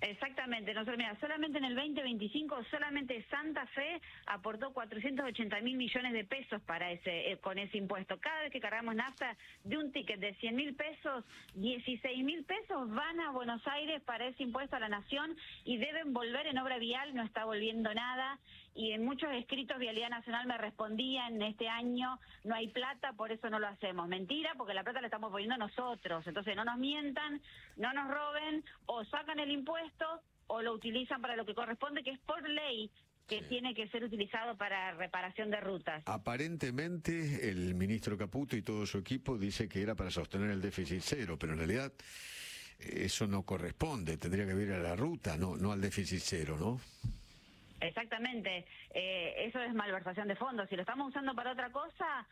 Exactamente, nosotros, mira, solamente en el 2025, solamente Santa Fe aportó 480.000 millones de pesos para con ese impuesto. Cada vez que cargamos nafta de un ticket de 100.000 pesos, 16.000 pesos van a Buenos Aires para ese impuesto a la nación y deben volver en obra vial, no está volviendo nada. Y en muchos escritos Vialidad Nacional me respondían, este año no hay plata, por eso no lo hacemos. Mentira, porque la plata la estamos poniendo nosotros. Entonces no nos mientan, no nos roben, o sacan el impuesto o lo utilizan para lo que corresponde, que es por ley, que tiene que ser utilizado para reparación de rutas. Aparentemente el ministro Caputo y todo su equipo dice que era para sostener el déficit cero, pero en realidad eso no corresponde, tendría que ir a la ruta, no al déficit cero, ¿no? Exactamente, eso es malversación de fondos. Si lo estamos usando para otra cosa,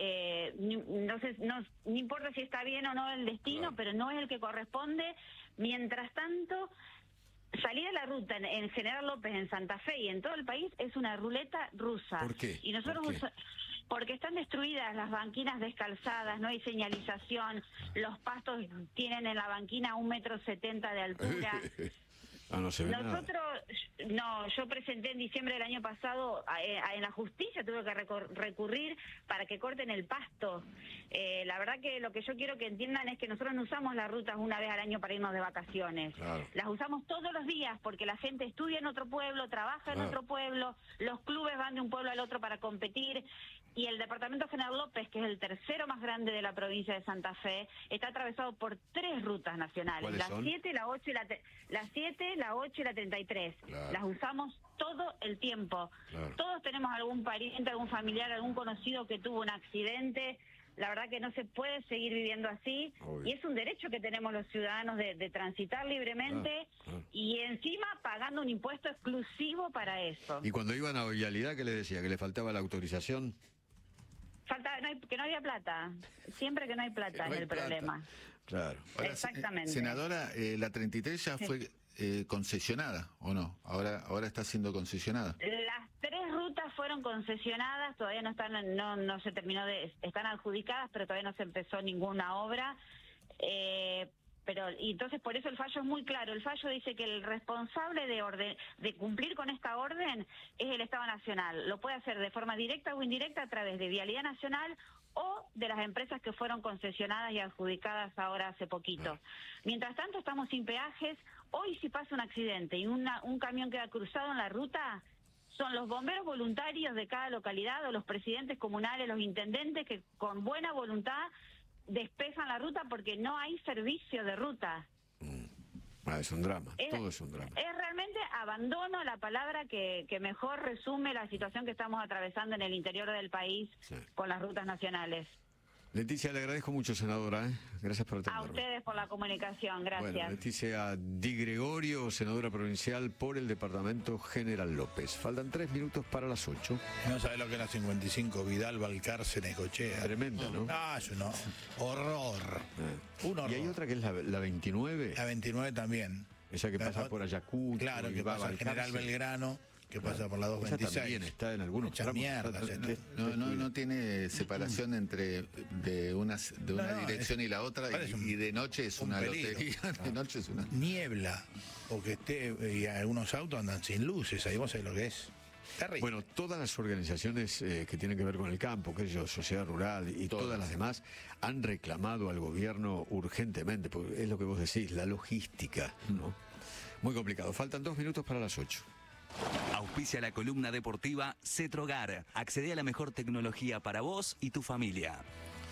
no importa si está bien o no el destino, claro, pero no es el que corresponde. Mientras tanto, salir a la ruta en General López, en Santa Fe y en todo el país es una ruleta rusa. ¿Por qué? Y nosotros porque están destruidas las banquinas descalzadas, no hay señalización, los pastos tienen en la banquina 1,70 m de altura. No se ve Nosotros, nada. yo presenté en diciembre del año pasado, en la justicia tuve que recurrir para que corten el pasto. La verdad que lo que yo quiero que entiendan es que nosotros no usamos las rutas una vez al año para irnos de vacaciones. Claro. Las usamos todos los días porque la gente estudia en otro pueblo, trabaja en otro pueblo, los clubes van de un pueblo al otro para competir. Y el departamento General López, que es el tercero más grande de la provincia de Santa Fe, está atravesado por 3 rutas nacionales. ¿Cuáles son? La 7, la 8 y la 33. Claro. Las usamos todo el tiempo. Claro. Todos tenemos algún pariente, algún familiar, algún conocido que tuvo un accidente. La verdad que no se puede seguir viviendo así. Obvio. Y es un derecho que tenemos los ciudadanos de transitar libremente, y encima pagando un impuesto exclusivo para eso. Y cuando iban a Vialidad, ¿qué les decía? ¿Que le faltaba la autorización? Que no había plata. Siempre que no hay plata es el problema. Claro. Ahora, Exactamente. Senadora, la 33 ya fue concesionada, ¿o no? Ahora está siendo concesionada. Las 3 rutas fueron concesionadas, todavía no están, no se terminó están adjudicadas, pero todavía no se empezó ninguna obra. Y entonces por eso el fallo es muy claro. El fallo dice que el responsable de cumplir con esta orden es el Estado Nacional. Lo puede hacer de forma directa o indirecta a través de Vialidad Nacional o de las empresas que fueron concesionadas y adjudicadas ahora hace poquito. Mientras tanto estamos sin peajes. Hoy si pasa un accidente y un camión queda cruzado en la ruta, son los bomberos voluntarios de cada localidad o los presidentes comunales, los intendentes que con buena voluntad despejan la ruta porque no hay servicio de ruta. Es un drama, todo es un drama. Es realmente abandono la palabra que mejor resume la situación que estamos atravesando en el interior del país con las rutas nacionales. Leticia, le agradezco mucho, senadora. Gracias por atenderme. A ustedes por la comunicación, gracias. Bueno, Leticia Di Gregorio, senadora provincial por el departamento General López. Faltan 3 minutos para las 8. No sabes lo que es la 55, Vidal, Balcarce, Necochea. Tremenda, ¿no? Es un horror. Un horror. Y hay otra que es la 29. La 29 también. Esa que pasa por Ayacucho. Claro, que pasa al General Belgrano, que pasa por la 226. Esa también está en algunos tramos. Mierda. No tiene separación entre de una dirección y la otra, y de noche es una lotería. De noche es una niebla, o que y algunos autos andan sin luces, ahí vos sabés lo que es. Terrible. Bueno, todas las organizaciones que tienen que ver con el campo, que es Sociedad Rural y todas las demás, han reclamado al gobierno urgentemente, porque es lo que vos decís, la logística, ¿no? Muy complicado. Faltan 2 minutos para las 8. Auspicia la columna deportiva Cetrogar. Accede a la mejor tecnología para vos y tu familia.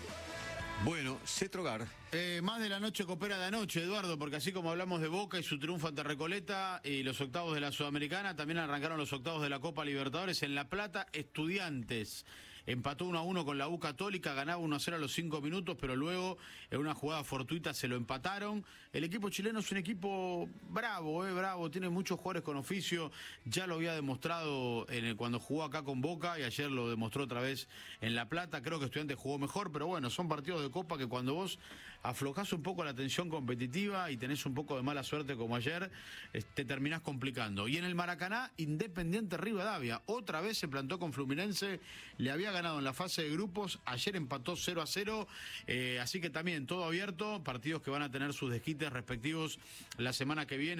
Bueno, Cetrogar. Más de la noche coopera de anoche, Eduardo, porque así como hablamos de Boca y su triunfo ante Recoleta y los octavos de la Sudamericana, también arrancaron los octavos de la Copa Libertadores. En La Plata, Estudiantes empató 1-1 con la U Católica, ganaba 1-0 a los 5 minutos, pero luego en una jugada fortuita se lo empataron. El equipo chileno es un equipo bravo, tiene muchos jugadores con oficio, ya lo había demostrado cuando jugó acá con Boca y ayer lo demostró otra vez en La Plata. Creo que Estudiantes jugó mejor, pero bueno, son partidos de Copa que cuando vos aflojás un poco la tensión competitiva y tenés un poco de mala suerte como ayer, te terminás complicando. Y en el Maracaná, Independiente Rivadavia, otra vez se plantó con Fluminense, le había ganado en la fase de grupos, ayer empató 0-0, así que también todo abierto, partidos que van a tener sus desquites respectivos la semana que viene.